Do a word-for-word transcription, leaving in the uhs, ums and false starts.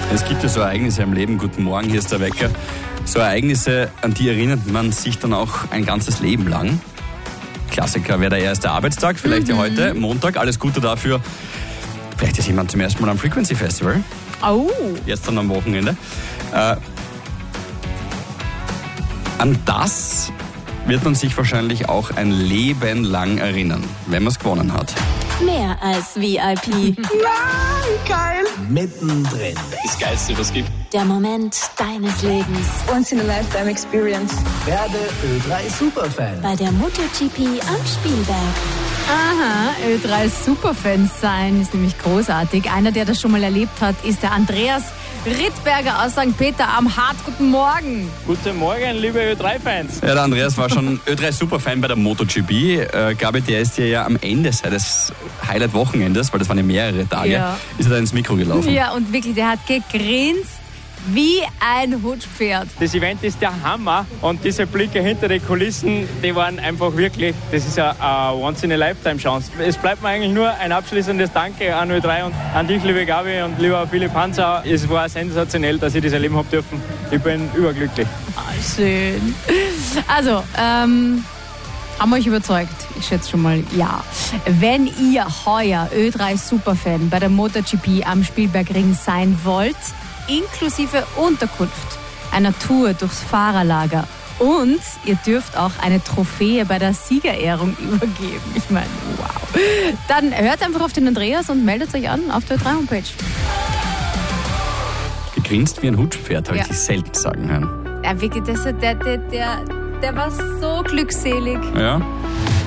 Es gibt ja so Ereignisse im Leben, guten Morgen, hier ist der Wecker. So Ereignisse, an die erinnert man sich dann auch ein ganzes Leben lang. Klassiker wäre der erste Arbeitstag, vielleicht mhm. ja heute, Montag, alles Gute dafür. Vielleicht ist jemand zum ersten Mal am Frequency Festival. Oh. Jetzt dann am Wochenende. Äh, an das wird man sich wahrscheinlich auch ein Leben lang erinnern, wenn man es gewonnen hat. Mehr als V I P. Nein, geil. Mittendrin. Das Geilste, was es gibt. Der Moment deines Lebens. Once in a lifetime experience. Werde Ö drei Superfan. Bei der MotoGP am Spielberg. Aha, Ö drei Superfans sein ist nämlich großartig. Einer, der das schon mal erlebt hat, ist der Andreas Rittberger aus Sankt Peter am Hart. Guten Morgen. Guten Morgen, liebe Ö drei Fans. Ja, der Andreas war schon Ö drei Superfan bei der MotoGP. Äh, Gabi, der ist ja am Ende seines Highlight-Wochenendes, weil das waren ja mehrere Tage, ja. ist er da ins Mikro gelaufen. Ja, und wirklich, der hat gegrinst wie ein Hutschpferd. Das Event ist der Hammer und diese Blicke hinter den Kulissen, die waren einfach wirklich, das ist eine, eine Once-in-a-Lifetime-Chance. Es bleibt mir eigentlich nur ein abschließendes Danke an Ö drei und an dich, liebe Gabi und lieber Philipp Hanser. Es war sensationell, dass ich das erleben habe dürfen. Ich bin überglücklich. Ah, schön. Also, ähm... haben wir euch überzeugt? Ich schätze schon mal ja. Wenn ihr heuer Ö drei Superfan bei der MotoGP am Spielbergring sein wollt, inklusive Unterkunft, einer Tour durchs Fahrerlager und ihr dürft auch eine Trophäe bei der Siegerehrung übergeben. Ich meine, wow. Dann hört einfach auf den Andreas und meldet euch an auf der Ö drei Homepage. Gegrinst wie ein Hutschpferd, habe Ja. ich dich selten sagen hören. Ja, wirklich, das, der, der, der, der war so glückselig. Ja.